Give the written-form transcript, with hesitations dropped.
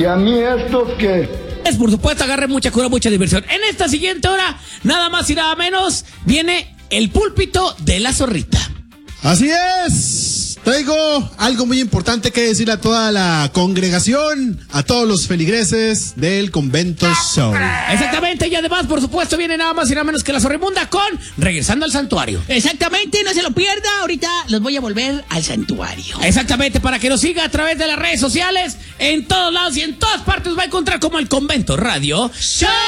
¿Y a mí estos qué? Por supuesto, agarre mucha cura, mucha diversión. En esta siguiente hora, nada más y nada menos, viene el púlpito de la zorrita. Así es. Traigo algo muy importante que decirle a toda la congregación, a todos los feligreses del Convento Show. Exactamente, y además, por supuesto, viene nada más y nada menos que la Zorrimunda con Regresando al Santuario. Exactamente, no se lo pierda, ahorita los voy a volver al santuario. Exactamente, para que nos siga a través de las redes sociales, en todos lados y en todas partes va a encontrar como el Convento Radio Show.